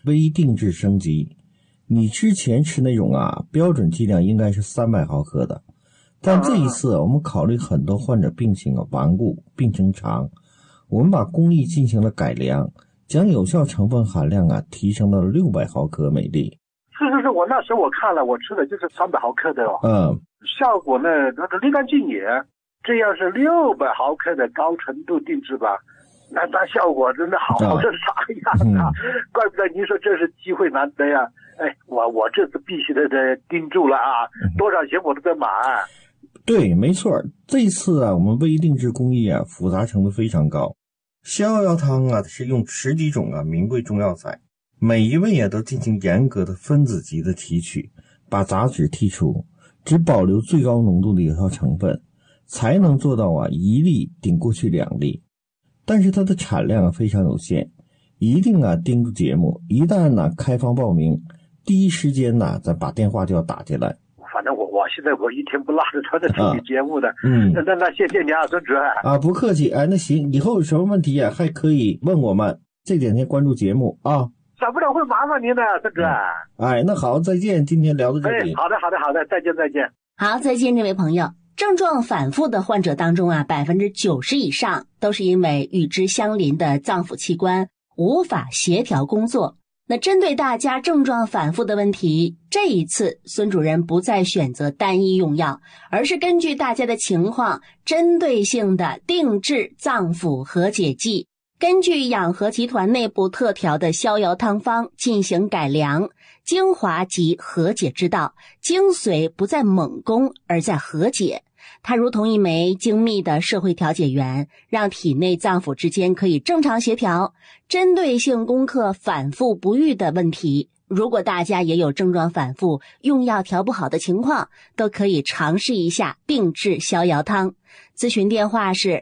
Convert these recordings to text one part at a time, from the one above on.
微定制升级。你之前吃那种标准剂量应该是300毫克的，但这一次我们考虑很多患者病情顽固，病情长，我们把工艺进行了改良，将有效成分含量提升到了600毫克每粒。 是，我那时候我看了，我吃的就是300毫克的效果呢，那个立竿见影。这样是600毫克的高纯度定制吧，那效果真的好是啥样啊？怪不得您说这是机会难得呀！哎，我这次必须得盯住了多少钱我都在买。 对，没错，这次我们微定制工艺复杂程度非常高。逍遥汤是用10几种名贵中药材，每一味都进行严格的分子级的提取，把杂质剔除，只保留最高浓度的有效成分，才能做到1粒顶过去2粒。但是它的产量非常有限，一定盯住节目，一旦开放报名，第一时间咱把电话就要打进来。 反正我现在我一天不落的都在听你节目的。那谢谢你孙主任。 不客气。那行，以后有什么问题还可以问我们，这2天关注节目少不了会麻烦您的孙主任。 那好，再见，今天聊到这里。 好的，再见。 好，再见，这位朋友。症状反复的患者当中90%以上都是因为与之相邻的脏腑器官无法协调工作。那针对大家症状反复的问题，这一次孙主任不再选择单一用药，而是根据大家的情况，针对性的定制脏腑和解剂，根据养和集团内部特调的逍遥汤方进行改良，精华及和解之道，精髓不在猛攻，而在和解。它如同一枚精密的社会调解员，让体内脏腑之间可以正常协调，针对性攻克反复不愈的问题。如果大家也有症状反复、用药调不好的情况，都可以尝试一下定制逍遥汤。咨询电话是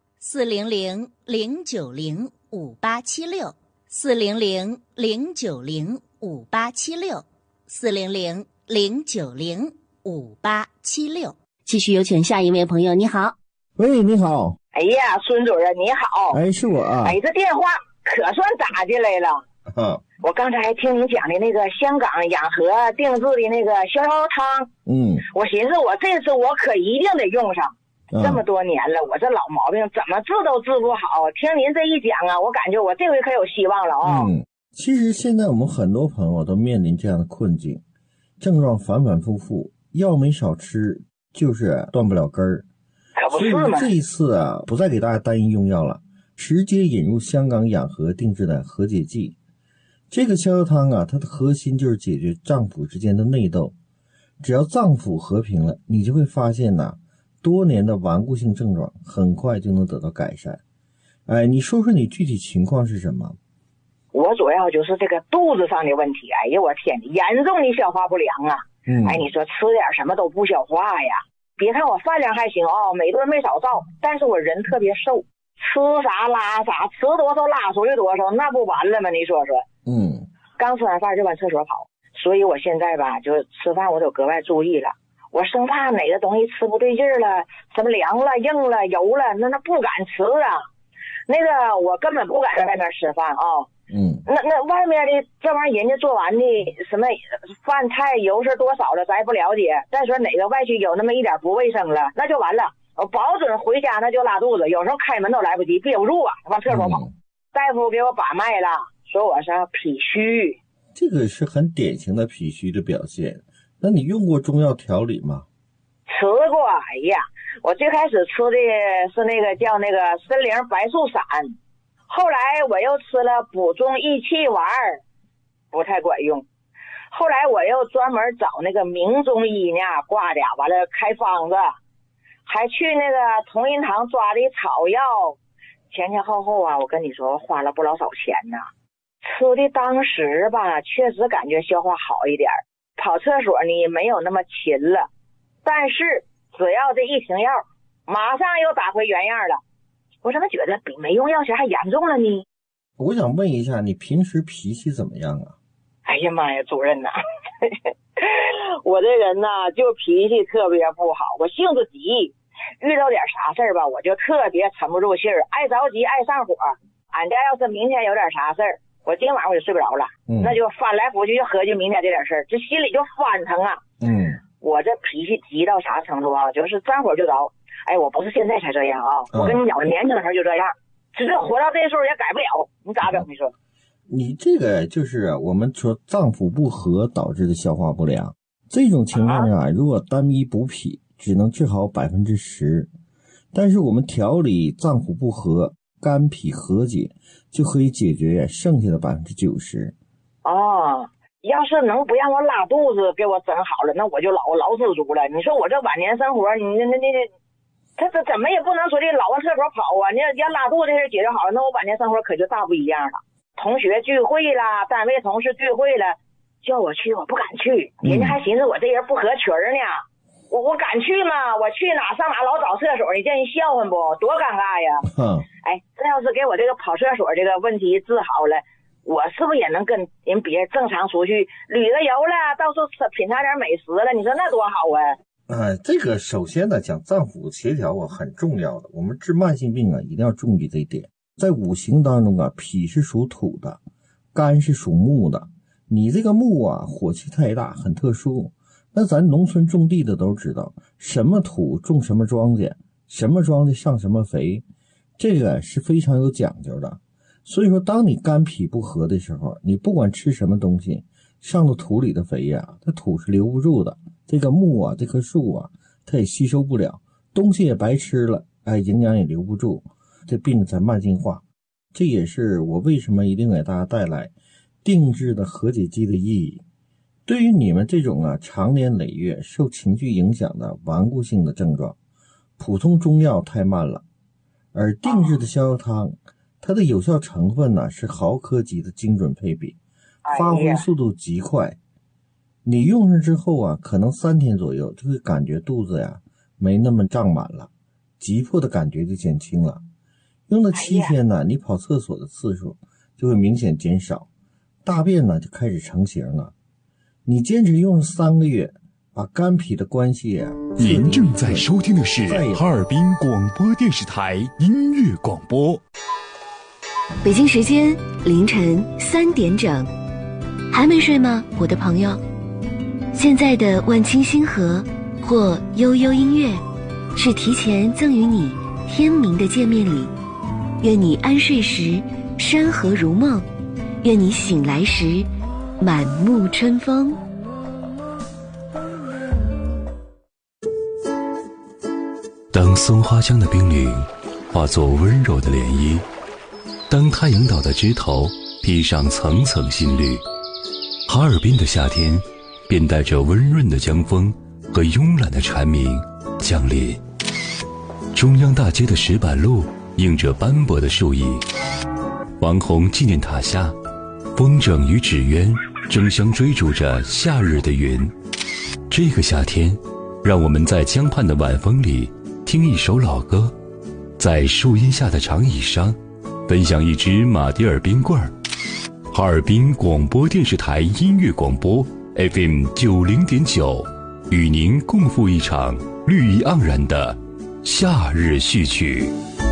400-090-5876 400-090-5876 400-090-5876。继续有请下一位朋友。你好。 喂，你好。 哎呀，孙主任你好。 是我这电话可算打进来了。我刚才还听你讲的那个香港养和定制的那个逍遥汤。我寻思我这次我可一定得用上。这么多年了，我这老毛病怎么治都治不好。听您这一讲我感觉我这回可有希望了其实现在我们很多朋友都面临这样的困境，症状反反复复，药没少吃，就是断不了根儿。 可不是吗？ 所以这一次不再给大家单一用药了，直接引入香港养和定制的和解剂。这个逍遥汤它的核心就是解决脏腑之间的内斗。只要脏腑和平了，你就会发现多年的顽固性症状很快就能得到改善。你说说你具体情况是什么？ 我主要就是这个肚子上的问题。哎呀，我天，严重的消化不良你说吃点什么都不消化呀。别看我饭量还行每顿没少造，但是我人特别瘦，吃啥拉啥，吃多少拉出去多少，那不完了吗？你说说。刚吃完饭就往厕所跑，所以我现在就吃饭我都格外注意了。我生怕哪个东西吃不对劲了，什么凉了、硬了、油了，那不敢吃那个我根本不敢在外面吃饭那外面的这玩意儿人家做完的什么饭菜油是多少的咱也不了解，再说哪个外区有那么一点不卫生了，那就完了，我保准回家那就拉肚子，有时候开门都来不及，憋不住往厕所跑。大夫给我把脉了，说我是脾虚。 这个是很典型的脾虚的表现。那你用过中药调理吗？ 吃过。哎呀，我最开始吃的是那个叫那个参苓白术散，后来我又吃了补中益气丸，不太管用。后来我又专门找那个名中医呢挂的，完了开方子，还去那个同仁堂抓的草药，前前后后我跟你说花了不老少钱呢。吃的当时确实感觉消化好一点，跑厕所呢没有那么勤了，但是只要这一停药，马上又打回原样了。我怎么觉得比没用药前还严重了呢？ 我想问一下，你平时脾气怎么样啊？ 哎呀妈呀，主任我这人就脾气特别不好，我性子急，遇到点啥事儿我就特别沉不住气儿，爱着急爱上火。俺家要是明天有点啥事儿， 我今晚我就睡不着了，那就翻来覆去就合计明天这点事儿，这心里就翻腾啊。我这脾气急到啥程度啊？就是沾火就着。哎，我不是现在才这样啊，我跟你讲，我年轻的时候就这样，只是活到这时候也改不了，你咋整？你说？ 你这个就是我们说脏腑不和导致的消化不良，这种情况下，如果单一补脾，只能治好10%，但是我们调理脏腑不和，肝脾和解，就可以解决剩下的90%。 哦，要是能不让我拉肚子给我整好了，那我就老知足了。你说我这晚年生活，他这怎么也不能说这老往厕所跑啊！你要拉肚子这事解决好了，那我晚年生活可就大不一样了。同学聚会啦，单位同事聚会了，叫我去我不敢去，人家还寻思我这人不合群呢。我敢去吗？我去哪上哪老找厕所，你见人笑话不？多尴尬呀！哎，这要是给我这个跑厕所这个问题治好了，我是不是也能跟人别人正常出去旅个游了，到处品尝点美食了？你说那多好啊！ 这个首先呢，讲脏腑协调很重要的。我们治慢性病一定要注意这一点。在五行当中脾是属土的，肝是属木的。你这个木火气太大，很特殊。那咱农村种地的都知道，什么土种什么庄稼，什么庄稼上什么肥，这个是非常有讲究的。所以说，当你肝脾不和的时候，你不管吃什么东西，上了土里的肥它土是留不住的。这个木这棵树它也吸收不了，东西也白吃了，营养也留不住，这病才慢性化。这也是我为什么一定给大家带来定制的和解剂的意义。对于你们这种长年累月受情绪影响的顽固性的症状，普通中药太慢了，而定制的逍遥汤，它的有效成分是毫克级的精准配比，发挥速度极快。你用上之后可能3天左右就会感觉肚子没那么胀满了，急迫的感觉就减轻了。用了7天你跑厕所的次数就会明显减少，大便就开始成型了。你坚持用3个月，把肝脾的关系您正在收听的是哈尔滨广播电视台音乐广播。 北京时间凌晨3点整，还没睡吗，我的朋友？现在的万清星河或悠悠音乐，是提前赠予你天明的见面礼。愿你安睡时山河如梦，愿你醒来时满目春风。 当松花江的冰凌化作温柔的涟漪，当太阳岛的枝头披上层层新绿，哈尔滨的夏天便带着温润的江风和慵懒的蝉鸣降临。中央大街的石板路映着斑驳的树影，王洪纪念塔下，风筝与纸鸢争相追逐着夏日的云。这个夏天，让我们在江畔的晚风里听一首老歌，在树荫下的长椅上分享一支马迭尔冰棍儿。哈尔滨广播电视台音乐广播 FM 90.9，与您共赴一场绿意盎然的夏日序曲。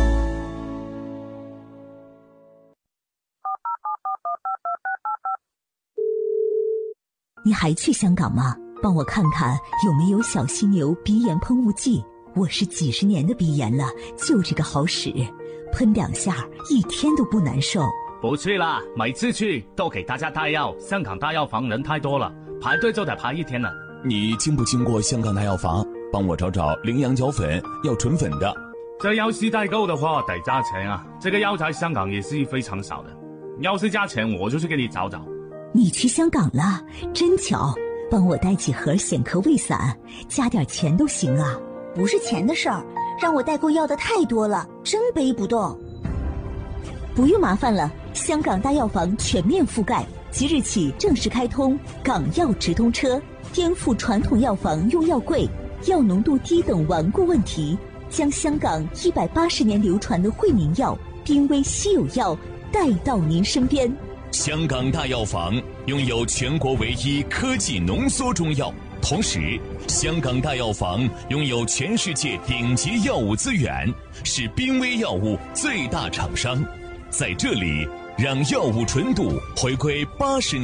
你还去香港吗？帮我看看有没有小犀牛鼻炎喷雾剂，我是几十年的鼻炎了，就这个好使，喷2下1天都不难受。 不去了，每次去都给大家带药，香港大药房人太多了，排队就得排1天了。 你经不经过香港大药房？帮我找找羚羊角粉，要纯粉的。 这药是代购的话得加钱啊，这个药在香港也是非常少的，要是加钱我就去给你找找。 你去香港了，真巧，帮我带几盒显科胃散，加点钱都行啊。 不是钱的事儿，让我代购要的太多了，真背不动。 不用麻烦了，香港大药房全面覆盖，即日起正式开通港药直通车，颠覆传统药房用药贵、药浓度低等顽固问题，将香港180年流传的惠民药、濒危稀有药带到您身边。 香港大药房拥有全国唯一科技浓缩中药，同时香港大药房拥有全世界顶级药物资源，是濒危药物最大厂商。在这里， 让药物纯度回归80年。